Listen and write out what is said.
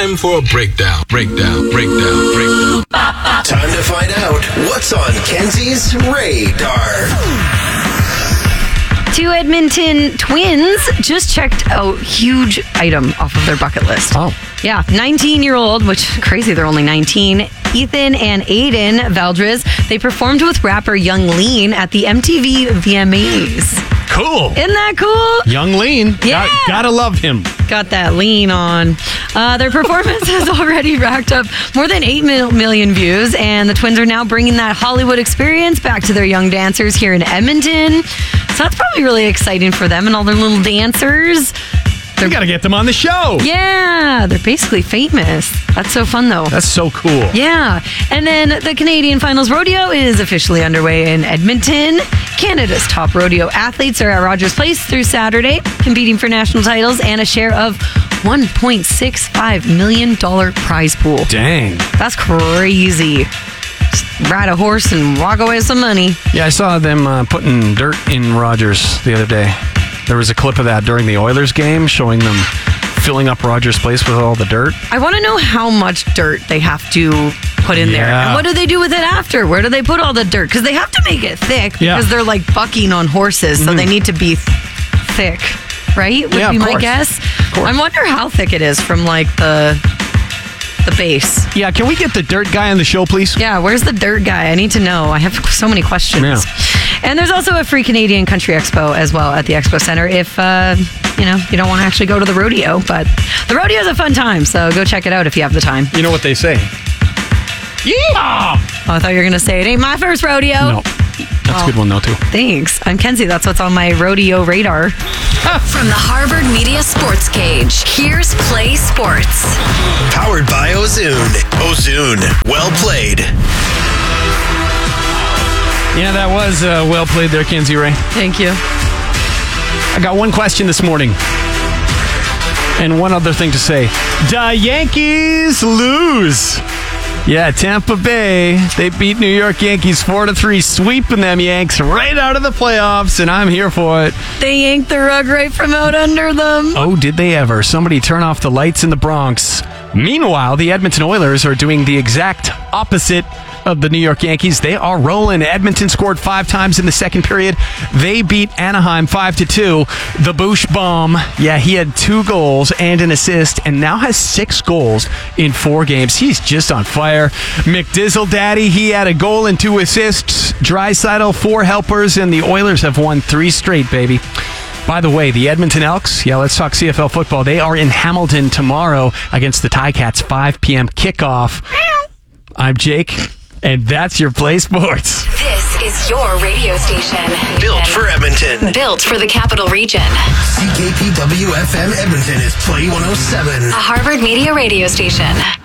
Time for a breakdown. Breakdown. Time to find out what's on Kenzie's radar. Two Edmonton Twins just checked a huge item off of their bucket list. Oh. Yeah, 19-year-old, which crazy, they're only 19. Ethan and Aiden Valdres, they performed with rapper Young Lean at the MTV VMAs. Cool. Isn't that cool? Young Lean. Yeah. Gotta love him. Got that lean on. Their performance has already racked up more than 8 million views, and the Twins are now bringing that Hollywood experience back to their young dancers here in Edmonton. So that's probably really exciting for them and all their little dancers. We gotta get them on the show. Yeah, they're basically famous. That's so fun, though. That's so cool. Yeah. And then the Canadian Finals Rodeo is officially underway in Edmonton. Canada's top rodeo athletes are at Rogers Place through Saturday, competing for national titles and a share of $1.65 million prize pool. Dang. That's crazy. Just ride a horse and walk away with some money. Yeah, I saw them putting dirt in Rogers the other day. There was a clip of that during the Oilers game showing them filling up Rogers Place with all the dirt. I want to know how much dirt they have to put in there. And what do they do with it after? Where do they put all the dirt? Because they have to make it thick because they're like bucking on horses. So they need to be thick, right? Would be my guess. I wonder how thick it is from like the base. Yeah, can we get the dirt guy on the show, please? Yeah, where's the dirt guy? I need to know. I have so many questions. Yeah. And there's also a free Canadian Country Expo as well at the Expo Center if, you don't want to actually go to the rodeo. But the rodeo is a fun time, so go check it out if you have the time. You know what they say? Yeah! Oh, I thought you were going to say, it ain't my first rodeo. No. That's a good one, though, too. Thanks. I'm Kenzie. That's what's on my rodeo radar. From the Harvard Media Sports Cage, here's Play Sports. Powered by Ozoon. Ozoon. Well played. Yeah, that was well played there, Kenzie Ray. Thank you. I got one question this morning. And one other thing to say. The Yankees lose. Yeah, Tampa Bay, they beat New York Yankees 4-3, sweeping them Yanks right out of the playoffs, and I'm here for it. They yanked the rug right from out under them. Oh, did they ever? Somebody turn off the lights in the Bronx. Meanwhile, the Edmonton Oilers are doing the exact opposite of the New York Yankees. They are rolling. Edmonton scored 5 times in the second period. They beat Anaheim 5-2. The Bush Bomb, yeah, he had 2 goals and an assist and now has 6 goals in 4 games. He's just on fire. McDizzle Daddy, he had a goal and 2 assists. Draisaitl, 4 helpers, and the Oilers have won 3 straight, baby. By the way, the Edmonton Elks, yeah, let's talk CFL football. They are in Hamilton tomorrow against the Ticats, 5 p.m. kickoff. I'm Jake, and that's your Play Sports. This is your radio station. Built for Edmonton. Built for the capital region. CKPW FM Edmonton is Play 107. A Harvard Media radio station.